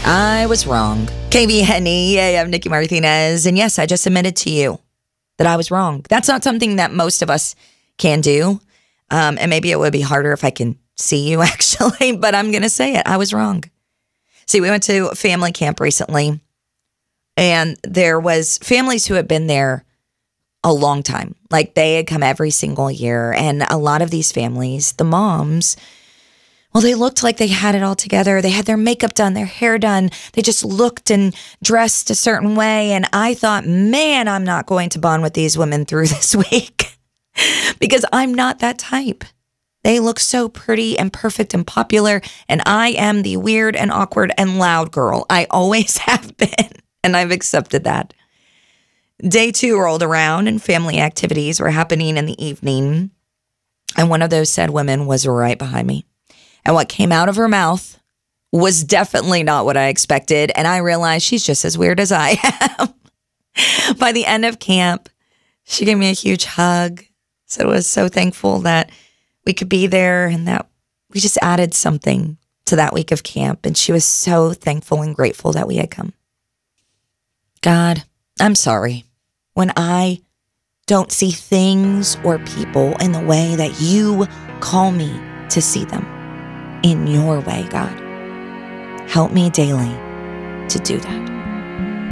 I was wrong. KBNE, I'm Nikki Martinez. And yes, I just admitted to you that I was wrong. That's not something that most of us can do. And maybe it would be harder if I can see you, actually. But I'm going to say it. I was wrong. See, we went to family camp recently. And there was families who had been there a long time. Like they had come every single year. And a lot of these families, the moms, well, they looked like they had it all together. They had their makeup done, their hair done. They just looked and dressed a certain way. And I thought, man, I'm not going to bond with these women through this week because I'm not that type. They look so pretty and perfect and popular. And I am the weird and awkward and loud girl. I always have been. And I've accepted that. Day 2 rolled around and family activities were happening in the evening. And one of those said women was right behind me. And what came out of her mouth was definitely not what I expected. And I realized she's just as weird as I am. By the end of camp, she gave me a huge hug. So I was so thankful that we could be there and that we just added something to that week of camp. And she was so thankful and grateful that we had come. God, I'm sorry when I don't see things or people in the way that you call me to see them. In your way, God. Help me daily to do that.